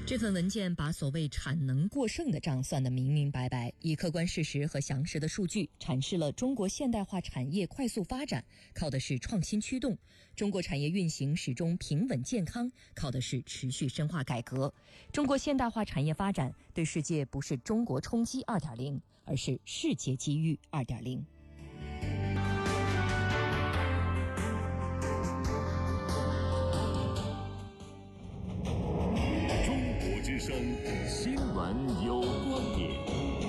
这份文件把所谓产能过剩的账算得明明白白，以客观事实和详实的数据阐释了中国现代化产业快速发展靠的是创新驱动，中国产业运行始终平稳健康靠的是持续深化改革。中国现代化产业发展对世界不是中国冲击 2.0， 而是世界机遇 2.0。 之声新闻有观点。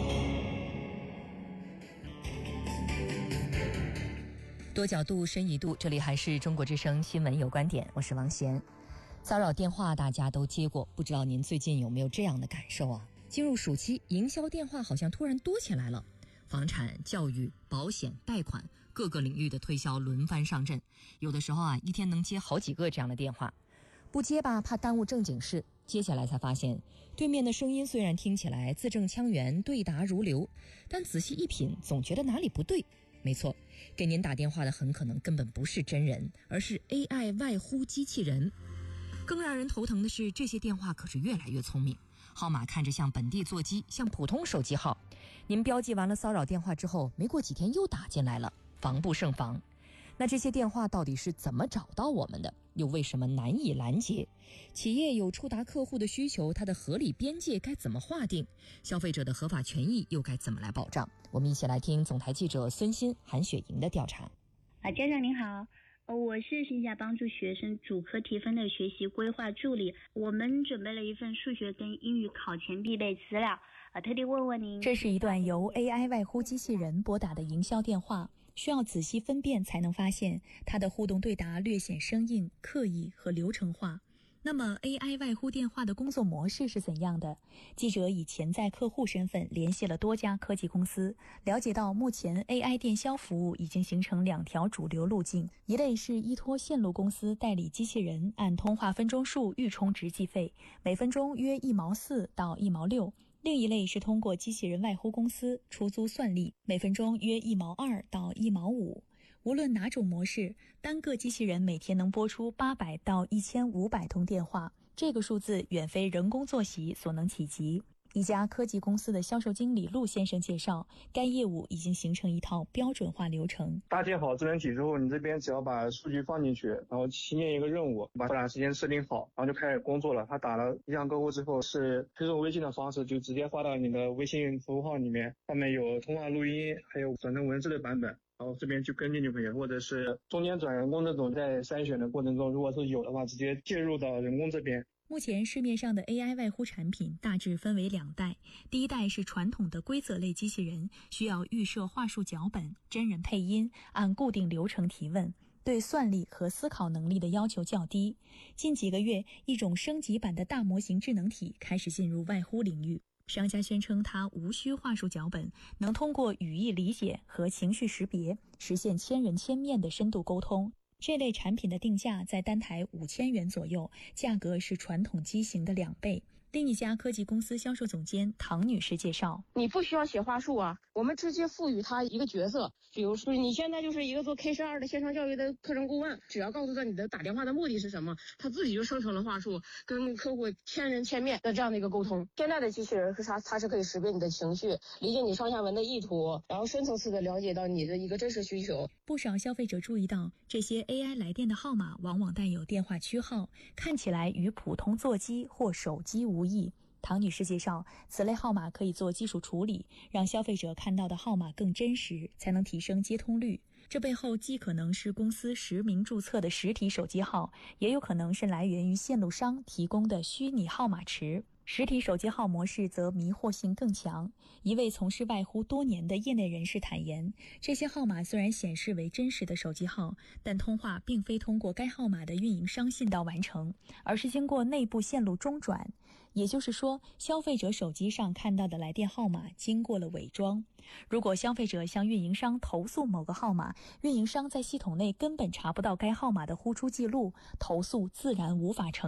多角度深一度，这里还是中国之声新闻有观点，我是王贤。骚扰电话大家都接过，不知道您最近有没有这样的感受啊？进入暑期，营销电话好像突然多起来了，房产、教育、保险、贷款各个领域的推销轮番上阵，有的时候一天能接好几个这样的电话，不接吧怕耽误正经事，接下来才发现，对面的声音虽然听起来字正腔圆、对答如流，但仔细一品，总觉得哪里不对。没错，给您打电话的很可能根本不是真人，而是 AI 外呼机器人。更让人头疼的是，这些电话可是越来越聪明，号码看着像本地座机，像普通手机号。您标记完了骚扰电话之后，没过几天又打进来了，防不胜防。那这些电话到底是怎么找到我们的？又为什么难以拦截？企业有触达客户的需求，它的合理边界该怎么划定？消费者的合法权益又该怎么来保障？我们一起来听总台记者孙鑫、韩雪莹的调查。 家长您好，我是线下帮助学生主科提分的学习规划助理，我们准备了一份数学跟英语考前必备资料，特地问问您。 这是一段由 AI 外呼机器人拨打的营销电话，需要仔细分辨才能发现它的互动对答略显生硬、刻意和流程化。那么 AI 外呼电话的工作模式是怎样的？记者以潜在客户身份联系了多家科技公司，了解到目前 AI 电销服务已经形成2条主流路径，一类是依托线路公司代理机器人，按通话分钟数预充值计费，每分钟约1毛4到1毛6。另一类是通过机器人外呼公司出租算力，每分钟约1毛2到1毛5。无论哪种模式，单个机器人每天能拨出800到1500通电话，这个数字远非人工作息所能企及。一家科技公司的销售经理陆先生介绍，该业务已经形成一套标准化流程。 搭建好智能体之后，你这边只要把数据放进去，然后新建一个任务，把拨打时间设定好，然后就开始工作了。他打了一项客户之后，是推送微信的方式，就直接发到你的微信服务号里面，上面有通话录音，还有转成文字的版本。然后这边去跟进就可以了，或者是中间转人工这种，在筛选的过程中，如果是有的话，直接介入到人工这边。 目前市面上的 AI 外呼产品大致分为2代，第一代是传统的规则类机器人，需要预设话术脚本、真人配音，按固定流程提问，对算力和思考能力的要求较低。近几个月，一种升级版的大模型智能体开始进入外呼领域。商家宣称它无需话术脚本，能通过语义理解和情绪识别，实现千人千面的深度沟通。这类产品的定价在单台5000元左右，价格是传统机型的2倍。另一家科技公司销售总监唐女士介绍， 你不需要写话术啊，我们直接赋予他一个角色，比如说你现在就是一个做 K12的线上教育的课程顾问，只要告诉他你的打电话的目的是什么，他自己就生成了话术，跟客户千人千面的这样的一个沟通。现在的机器人是啥？它是可以识别你的情绪，理解你上下文的意图，然后深层次的了解到你的一个真实需求。 不少消费者注意到，这些 AI 来电的号码往往带有电话区号，看起来与普通座机或手机无异。唐女士介绍，此类号码可以做基础处理，让消费者看到的号码更真实，才能提升接通率。这背后既可能是公司实名注册的实体手机号，也有可能是来源于线路商提供的虚拟号码池。实体手机号模式则迷惑性更强。一位从事外呼多年的业内人士坦言，这些号码虽然显示为真实的手机号，但通话并非通过该号码的运营商信道完成，而是经过内部线路中转。也就是说，消费者手机上看到的来电号码经过了伪装。如果消费者向运营商投诉某个号码，运营商在系统内根本查不到该号码的呼出记录，投诉自然无法成立。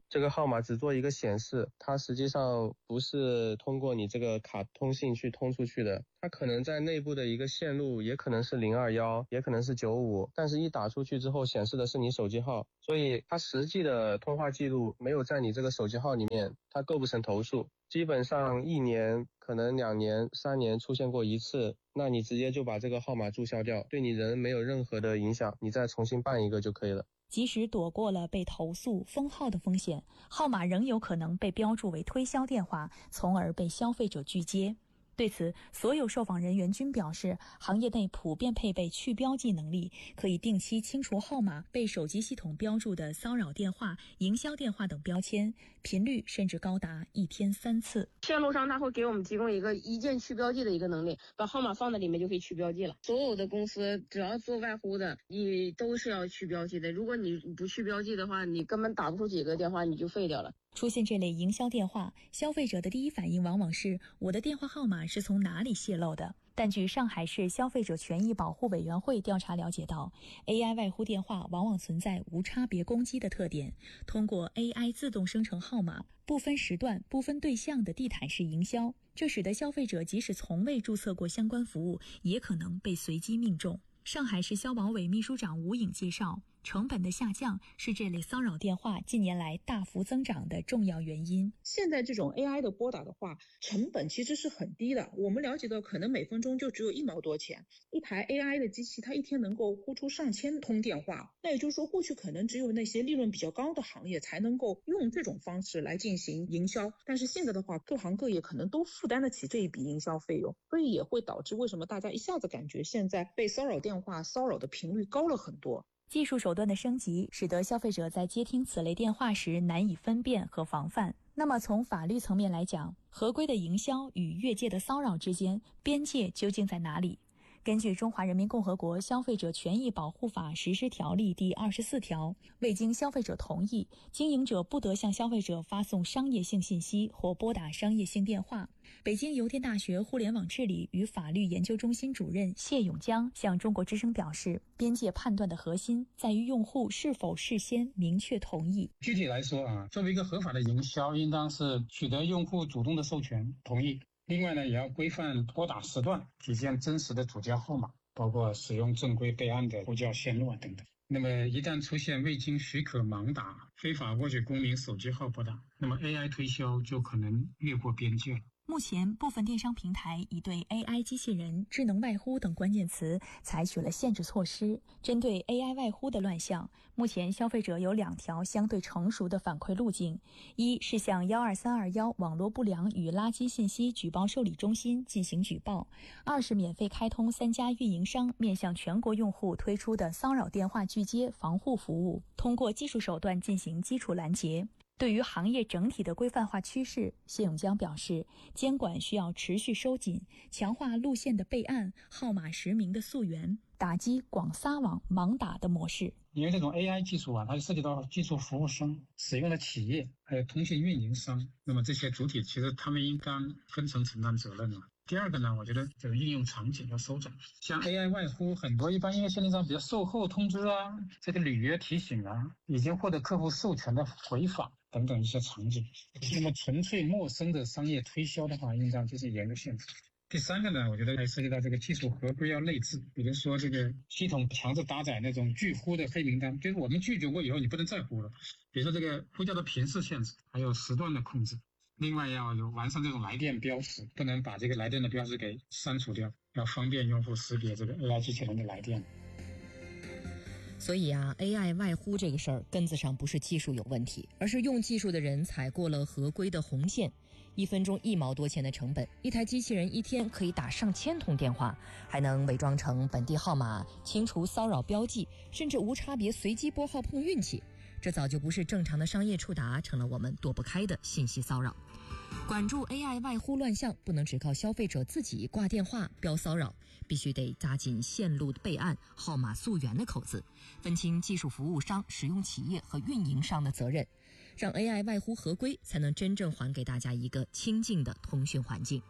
这个号码只做一个显示，它实际上不是通过你这个卡通信去通出去的，它可能在内部的一个线路也可能是021，也可能是95，但是一打出去之后显示的是你手机号，所以它实际的通话记录没有在你这个手机号里面，它构不成投诉。基本上1年可能2年3年出现过一次，那你直接就把这个号码注销掉，对你人没有任何的影响，你再重新办一个就可以了。 即使躲过了被投诉封号的风险，号码仍有可能被标注为推销电话，从而被消费者拒接。对此，所有受访人员均表示，行业内普遍配备去标记能力，可以定期清除号码被手机系统标注的骚扰电话、营销电话等标签，频率甚至高达1天3次。 线路上他会给我们提供一个一键去标记的一个能力，把号码放在里面就可以去标记了。所有的公司只要做外呼的，你都是要去标记的。如果你不去标记的话，你根本打不出几个电话，你就废掉了。 出现这类营销电话，消费者的第一反应往往是我的电话号码是从哪里泄露的。但据上海市消费者权益保护委员会调查了解到， AI 外呼电话往往存在无差别攻击的特点，通过 AI 自动生成号码，不分时段、不分对象的地毯式营销，这使得消费者即使从未注册过相关服务，也可能被随机命中。上海市消保委秘书长吴颖介绍，成本的下降是这类骚扰电话近年来大幅增长的重要原因。 现在这种 AI 的拨打的话，成本其实是很低的。我们了解到，可能每分钟就只有1毛多钱。一台 AI 的机器，它一天能够呼出上千通电话。那也就是说，过去可能只有那些利润比较高的行业才能够用这种方式来进行营销。但是现在的话，各行各业可能都负担得起这一笔营销费用，所以也会导致为什么大家一下子感觉现在被骚扰电话骚扰的频率高了很多。 技术手段的升级，使得消费者在接听此类电话时难以分辨和防范。那么从法律层面来讲，合规的营销与越界的骚扰之间，边界究竟在哪里？根据《中华人民共和国消费者权益保护法实施条例》第24条，未经消费者同意，经营者不得向消费者发送商业性信息或拨打商业性电话。北京邮电大学互联网治理与法律研究中心主任谢永江向中国之声表示，边界判断的核心在于用户是否事先明确同意。 具体来说作为一个合法的营销，应当是取得用户主动的授权同意。另外呢，也要规范拨打时段，体现真实的主叫号码，包括使用正规备案的呼叫线路等等。那么一旦出现未经许可盲打、非法获取公民手机号拨打，那么 AI 推销就可能越过边界了。 目前，部分电商平台已对 AI 机器人、智能外呼等关键词采取了限制措施。针对 AI 外呼的乱象，目前消费者有2条相对成熟的反馈路径：一是向12321网络不良与垃圾信息举报受理中心进行举报；二是免费开通3家运营商面向全国用户推出的骚扰电话拒接防护服务，通过技术手段进行基础拦截。对于行业整体的规范化趋势，谢永江表示，监管需要持续收紧，强化路线的备案、号码实名的溯源，打击广撒网、盲打的模式。 因为这种 AI 技术它涉及到技术服务商、使用的企业，还有通信运营商，那么这些主体其实他们应当分层承担责任了。第二个呢，我觉得这个应用场景要收窄，像 AI 外呼，很多一般因为限定上比较售后通知这个履约提醒已经获得客户授权的回访等等一些场景。那么纯粹陌生的商业推销的话，应当就是严格限制。第三个呢，我觉得还涉及到这个技术合规要内置，比如说这个系统强制搭载那种拒呼的黑名单，就是我们拒绝过以后你不能再呼了。比如说这个呼叫的频次限制，还有时段的控制。另外要有完善这种来电标识，不能把这个来电的标识给删除掉，要方便用户识别这个 AI 机器人的来电。 所以AI 外呼这个事儿根子上不是技术有问题，而是用技术的人踩过了合规的红线。1分钟1毛多钱的成本，一台机器人一天可以打上千通电话，还能伪装成本地号码，清除骚扰标记，甚至无差别随机拨号碰运气。这早就不是正常的商业触达，成了我们躲不开的信息骚扰。管住 AI 外呼乱象，不能只靠消费者自己挂电话标骚扰，必须得扎紧线路的备案、号码溯源的口子，分清技术服务商、使用企业和运营商的责任，让 AI 外呼合规，才能真正还给大家一个清静的通讯环境。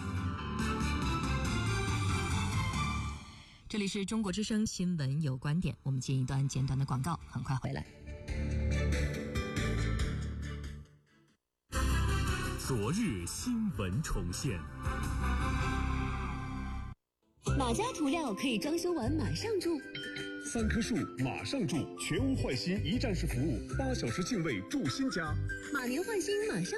这里是中国之声新闻有观点，我们进一段简短的广告，很快回来。 昨日新闻重现。 哪家涂料可以装修完马上住 ？3棵树马上住，全屋换新一站式服务，8小时净位住新家。 马年换新马上